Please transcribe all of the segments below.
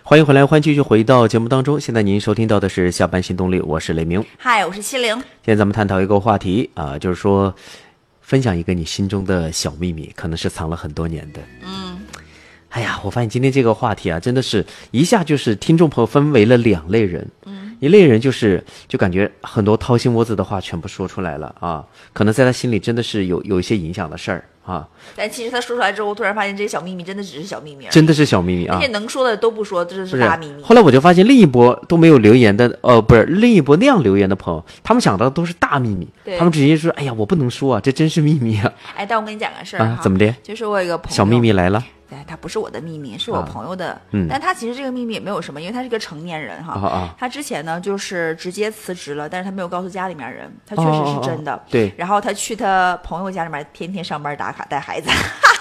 欢迎回来，欢迎继续回到节目当中。现在您收听到的是下班新动力，我是雷鸣。 嗨，我是70。今天咱们探讨一个话题啊，就是说分享一个你心中的小秘密，可能是藏了很多年的。哎呀，我发现今天这个话题啊，真的是一下就是听众朋友分为了两类人。一类人就感觉很多掏心窝子的话全部说出来了啊，可能在他心里真的是有一些影响的事儿啊。 但其实他说出来之后，突然发现这些小秘密真的只是小秘密， 真的是小秘密啊！ 那些能说的都不说，这是大秘密。 后来我就发现另一波都没有留言的，不是另一波那样留言的朋友，他们想到的都是大秘密，他们直接说：“哎呀，我不能说啊，这真是秘密啊！” 哎，但我跟你讲个事儿啊， 怎么的？ 就是我有一个朋友， 小秘密来了。 他不是我的秘密，是我朋友的。但他其实这个秘密也没有什么，因为他是个成年人哈。他之前呢就是直接辞职了，但是他没有告诉家里面人，他确实是真的。 对。 然后他去他朋友家里面，天天上班打卡带孩子。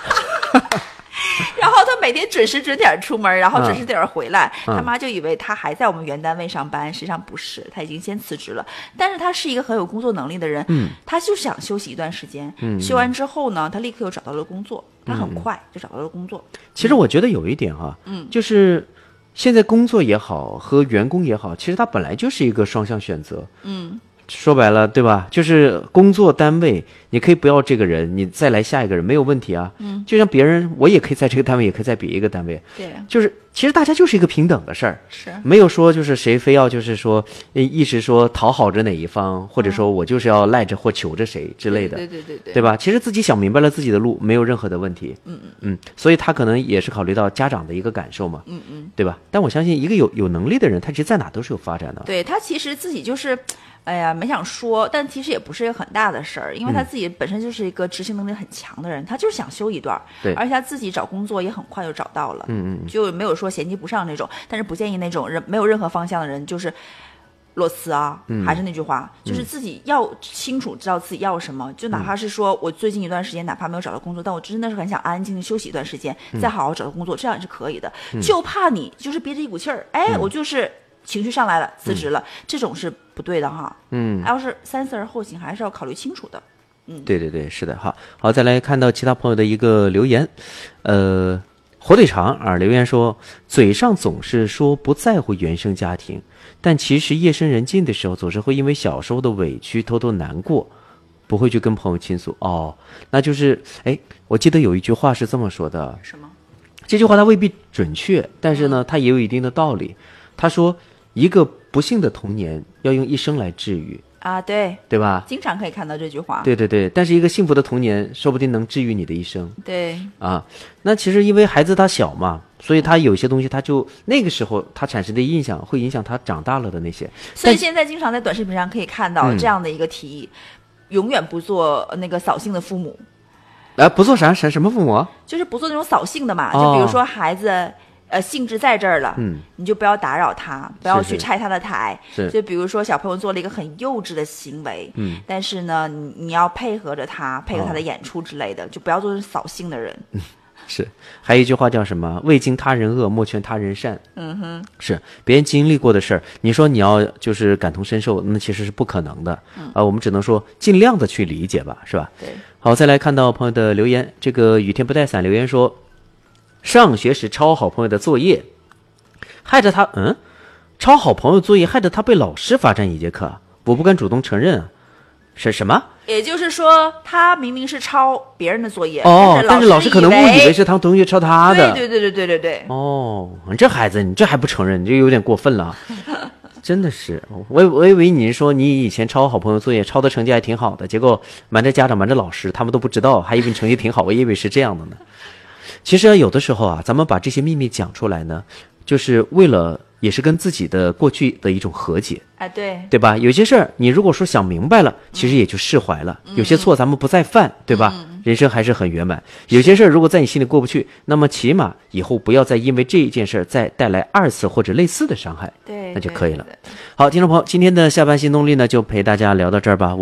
然后他每天准时准点出门，然后准时准点回来。他妈就以为他还在我们原单位上班，实际上不是，他已经先辞职了。但是他是一个很有工作能力的人，他就想休息一段时间。休完之后呢，他立刻又找到了工作，他很快就找到了工作。 其实我觉得有一点哈，就是现在工作也好和员工也好，其实他本来就是一个双向选择。说白了，对吧？就是工作单位，你可以不要这个人，你再来下一个人没有问题啊。就像别人，我也可以在这个单位，也可以在别一个单位。 对， 就是其实大家就是一个平等的事儿， 是没有说就是谁非要就是说一直说讨好着哪一方，或者说我就是要赖着或求着谁之类的。 对吧？其实自己想明白了自己的路，没有任何的问题。所以他可能也是考虑到家长的一个感受嘛。对吧？但我相信一个有能力的人，他其实在哪都是有发展的。 对，他其实自己就是。哎呀，没想说，但其实也不是一个很大的事儿，因为他自己本身就是一个执行能力很强的人，他就是想休一段， 对， 而且他自己找工作也很快就找到了，就没有说衔接不上那种，但是不建议那种人没有任何方向的人，就是裸辞啊，还是那句话，就是自己要清楚知道自己要什么，就哪怕是说我最近一段时间哪怕没有找到工作，但我真的是很想安安静静休息一段时间，再好好找到工作，这样也是可以的，就怕你就是憋着一股气儿，我就是情绪上来了，辞职了，这种是不对的哈。要是三思而后行，还是要考虑清楚的。 对，是的。好，再来看到其他朋友的一个留言，火腿肠啊留言说，嘴上总是说不在乎原生家庭，但其实夜深人静的时候，总是会因为小时候的委屈偷偷难过，不会去跟朋友倾诉。那就是我记得有一句话是这么说的， 什么？ 这句话它未必准确，但是呢，它也有一定的道理。他说，一个不幸的童年要用一生来治愈啊，对吧？ 经常可以看到这句话。 对，但是一个幸福的童年，说不定能治愈你的一生。 对啊，那其实因为孩子他小嘛，所以他有些东西他就那个时候他产生的印象会影响他长大了的那些。 所以现在经常在短视频上可以看到这样的一个提议：永远不做那个扫兴的父母。 不做什么父母？ 就是不做那种扫兴的嘛，就比如说孩子。兴致在这儿了，你就不要打扰他，不要去拆他的台。就比如说小朋友做了一个很幼稚的行为，但是呢，你要配合着他，配合他的演出之类的，就不要做扫兴的人。 是，还有一句话叫什么？未经他人恶，莫劝他人善。是别人经历过的事儿，你说你要就是感同身受，那其实是不可能的。我们只能说尽量的去理解吧，是吧？ 对。 好，再来看到朋友的留言，这个雨天不带伞留言说。上学时抄好朋友的作业，害得他抄好朋友作业，害得他被老师罚站一节课，我不敢主动承认。是什么？ 也就是说，他明明是抄别人的作业， 但是老师可能误以为是他同学抄他的。 对。 你这孩子，你这还不承认，你这有点过分了。真的是，我以为你是说你以前抄好朋友作业，抄的成绩还挺好的，结果瞒着家长瞒着老师，他们都不知道，还以为你成绩挺好，我以为是这样的呢。其实有的时候啊，咱们把这些秘密讲出来呢，就是为了也是跟自己的过去的一种和解。 对吧？有些事儿你如果说想明白了，其实也就释怀了。有些错咱们不再犯，对吧？人生还是很圆满。有些事儿如果在你心里过不去，那么起码以后不要再因为这一件事儿再带来二次或者类似的伤害，那就可以了。好，听众朋友，今天的下班新动力呢，就陪大家聊到这儿吧。